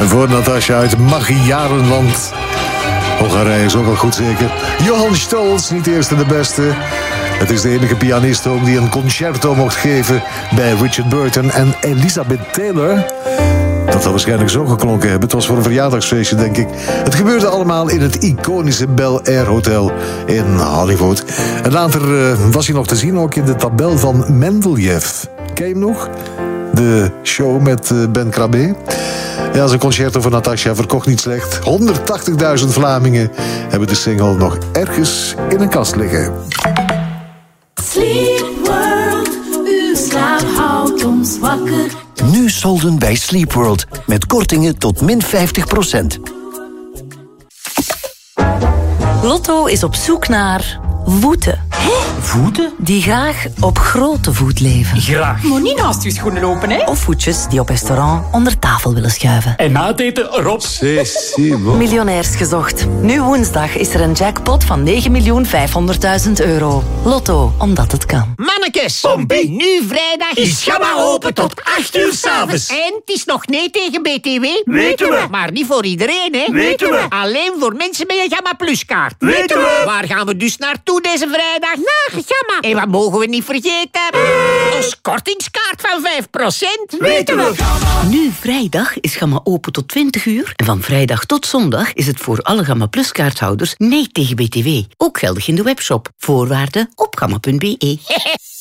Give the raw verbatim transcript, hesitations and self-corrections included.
En voor Natasja uit Magyarenland. Hongarije is ook wel goed zeker. Johan Stolz, niet de eerste de beste. Het is de enige pianist ook die een concerto mocht geven bij Richard Burton en Elizabeth Taylor. Dat zal waarschijnlijk zo geklonken hebben. Het was voor een verjaardagsfeestje, denk ik. Het gebeurde allemaal in het iconische Bel Air Hotel in Hollywood. En later uh, was hij nog te zien ook in de tabel van Mendeleev. Ken je hem nog? De show met uh, Ben Krabbe. Ja, zijn concerto van Natasja verkocht niet slecht. honderdtachtigduizend Vlamingen hebben de single nog ergens in een kast liggen. Sleep World, uw slaap houdt ons wakker. Nu solden bij Sleep World. Met kortingen tot min vijftig procent. Lotto is op zoek naar voeten. Voeten? Die graag op grote voet leven. Graag. Moet niet naast je schoenen lopen, hè? Of voetjes die op restaurant onder tafel willen schuiven. En na het eten Rob. Miljonairs gezocht. Nu woensdag is er een jackpot van negen miljoen vijfhonderdduizend euro. Lotto, omdat het kan. Mannekes, Pompie. nu vrijdag Is Gamma open tot acht uur 's avonds. En het is nog nee tegen B T W. Weten we. Maar niet voor iedereen, hè? Weten we. Alleen voor mensen met een Gamma Plus kaart. Weten we. Waar gaan we dus naartoe deze vrijdag? Naar Gamma. En wat mogen we niet vergeten? Ons kortingskaart van vijf procent. Weten we. Nu vrijdag is Gamma open tot twintig uur. En van vrijdag tot zondag is het voor alle Gamma Plus kaarthouders nee tegen B T W. Ook geldig in de webshop. Voorwaarden op gamma punt be.